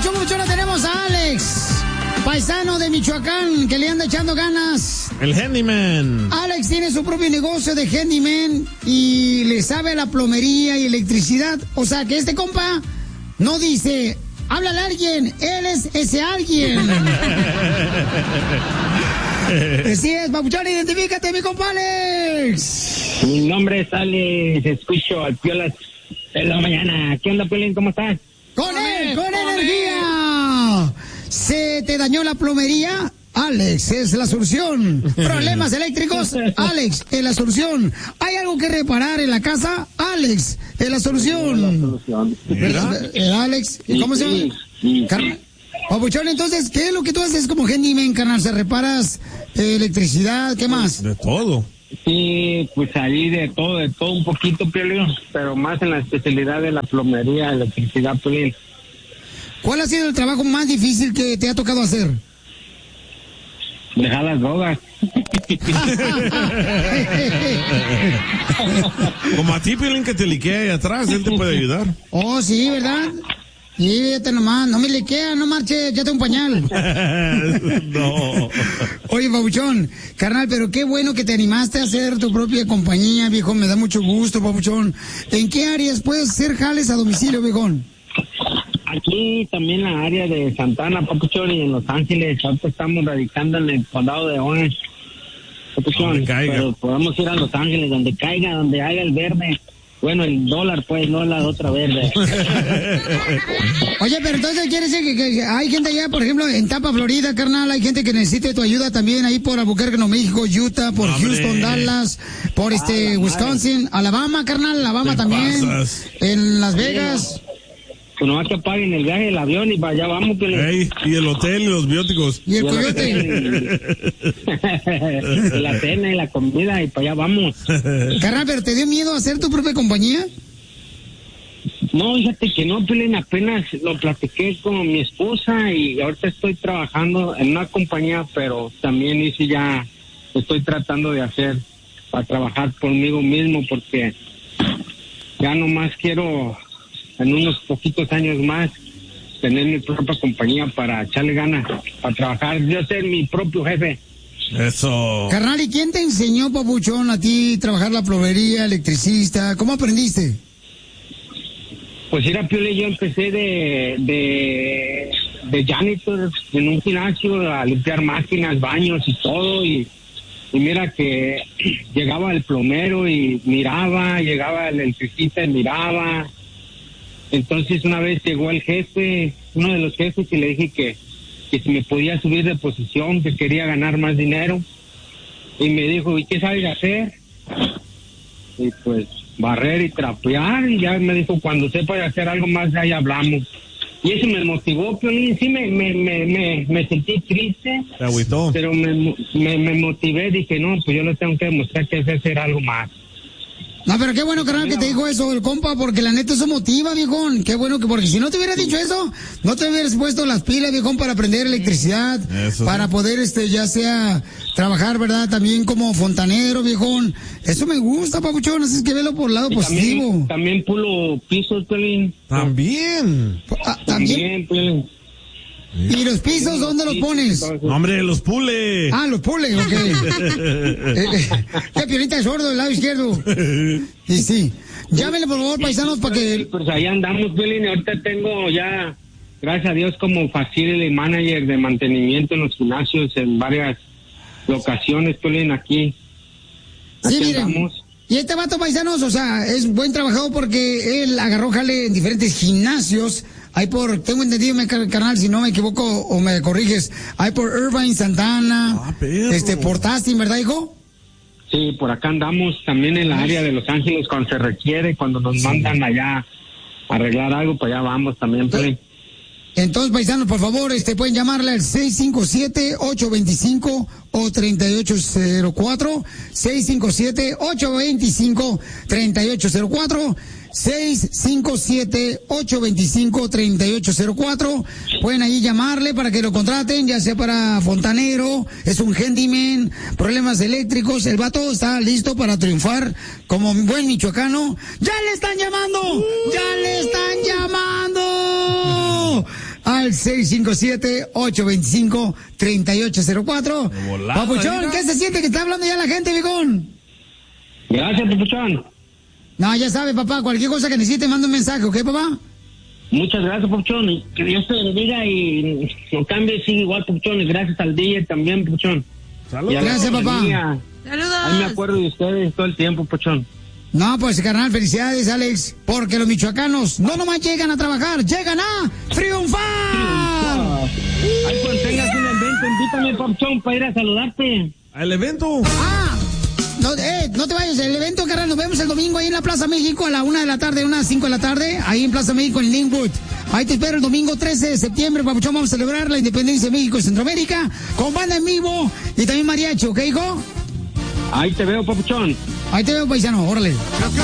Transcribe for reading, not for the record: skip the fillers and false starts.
Papuchona, tenemos a Alex, paisano de Michoacán, que le anda echando ganas. El handyman. Alex tiene su propio negocio de handyman y le sabe a la plomería y electricidad. O sea, que este compa no dice, háblale a alguien, él es ese alguien. Así es, Papuchón, identifícate, mi compa Alex. Mi nombre es Alex, escucho al Piolas en la mañana. ¿Qué onda, Piolín? ¿Cómo estás? ¡Con energía! ¿Se te dañó la plomería? Alex es la solución. ¿Problemas eléctricos? Alex es la solución. ¿Hay algo que reparar en la casa? Alex es la solución. Alex, ¿cómo se llama? Papuchón, entonces, ¿qué es lo que tú haces como handyman, carnal? ¿Se reparas electricidad? ¿Qué más? De todo. Sí, pues ahí de todo un poquito, Piolín, pero más en la especialidad de la plomería, electricidad, Piolín. ¿Cuál ha sido el trabajo más difícil que te ha tocado hacer? Dejar las drogas. Como a ti, Piolín, que te liquea ahí atrás, él te puede ayudar. Oh, sí, ¿verdad? Sí, fíjate nomás, no me liquea, no marche, ya tengo un pañal. No. Oye, Papuchón, carnal, pero qué bueno que te animaste a hacer tu propia compañía, viejo, me da mucho gusto, Papuchón. ¿En qué áreas puedes hacer jales a domicilio, viejón? Aquí también en la área de Santana, Papuchón, y en Los Ángeles. Ahorita estamos radicando en el condado de Orange, Papuchón. Pero podemos ir a Los Ángeles, donde caiga, donde haga el verde. Bueno, el dólar, pues, no la otra verde. Oye, pero entonces quiere decir que hay gente allá, por ejemplo, en Tampa, Florida, carnal, hay gente que necesite tu ayuda también ahí por Albuquerque, Nuevo México, Utah, por Houston, Dallas, por Wisconsin, Alabama, carnal, Alabama también, en Las Vegas. Pues nomás que paguen el viaje del avión y para allá vamos. Ey, y el hotel y los bióticos. Y el coyote. La cena y la comida y para allá vamos. Carnal, ¿pero te dio miedo hacer tu propia compañía? No, fíjate que no, Piolín, apenas lo platiqué con mi esposa y ahorita estoy trabajando en una compañía, pero también ya estoy tratando de hacer para trabajar conmigo mismo porque ya nomás quiero en unos poquitos años más tener mi propia compañía para echarle ganas, para trabajar, yo ser mi propio jefe. Eso. Carnal, ¿y quién te enseñó, Papuchón, a ti trabajar la plomería, electricista? ¿Cómo aprendiste? Pues era Piolín, yo empecé de janitor en un gimnasio a limpiar máquinas, baños y todo, y mira que llegaba el plomero y miraba, llegaba el electricista y miraba. Entonces una vez llegó el jefe, uno de los jefes, y le dije que si me podía subir de posición, que quería ganar más dinero. Y me dijo, ¿y qué sabes hacer? Y pues barrer y trapear, y ya me dijo, cuando sepa hacer algo más, ahí hablamos. Y eso me motivó, Piolín. Sí me sentí triste, pero me motivé, dije, no, pues yo le tengo que demostrar que sé hacer algo más. No, pero qué bueno, carnal, que te dijo eso el compa, porque la neta eso motiva, viejón. Qué bueno que, porque si no te hubiera dicho eso, no te hubieras puesto las pilas, viejón, para aprender electricidad, eso para poder, ya sea, trabajar, ¿verdad? También como fontanero, viejón. Eso me gusta, Papuchón, así es que velo por el lado positivo. También pulo pisos, Piolín. También. También, Piolín. ¿Y los pisos dónde los pones? Hombre, los pule. Ah, los pule, ok. Qué Piolita es sordo del lado izquierdo. Y sí. Llámenle, por favor, paisanos, para que... Pues ahí andamos, Piolín. Ahorita tengo ya, gracias a Dios, como facility manager de mantenimiento en los gimnasios en varias locaciones, Piolín, aquí. Sí, miren. Y este vato, paisanos, o sea, es buen trabajador porque él agarró jale en diferentes gimnasios. Hay tengo entendido, carnal, si no me equivoco o me corriges, hay por Irvine, Santana, por Tustin, ¿verdad, hijo? Sí, por acá andamos también en la área de Los Ángeles cuando se requiere, cuando nos mandan allá a arreglar algo, pues allá vamos también, Piolín. Entonces, paisanos, por favor, pueden llamarle al 657-825-3804, 657-825-3804, 657-825-3804. Pueden ahí llamarle para que lo contraten, ya sea para fontanero, es un handyman, problemas eléctricos. El vato está listo para triunfar como buen michoacano. ¡Ya le están llamando! ¡Ya le están llamando! al 657-825-3804. Papuchón, ¿qué se siente que está hablando ya la gente, viejón? Gracias, Papuchón. No, ya sabe, papá, cualquier cosa que necesite, manda un mensaje, ¿ok, papá? Muchas gracias, Papuchón. Que Dios te bendiga y no cambie, sigue igual, Papuchón. Y gracias al DJ también, Papuchón. Saludos. Gracias, papá. Saludos. Ahí me acuerdo de ustedes todo el tiempo, Papuchón. No, pues, carnal, felicidades, Alex, porque los michoacanos no nomás llegan a trabajar, llegan a triunfar. Ahí cuando tengas un evento, invítame, Papuchón, para ir a saludarte. ¿Al evento? No te vayas, el evento, carnal, nos vemos el domingo ahí en la Plaza México a la 1 de la tarde, 1 a 5 de la tarde, ahí en Plaza México en Linwood. Ahí te espero el domingo 13 de septiembre, Papuchón, vamos a celebrar la independencia de México y Centroamérica con banda en vivo y también mariachi, ¿ok, hijo? Ahí te veo, Papuchón. Ahí te veo, paisano, órale.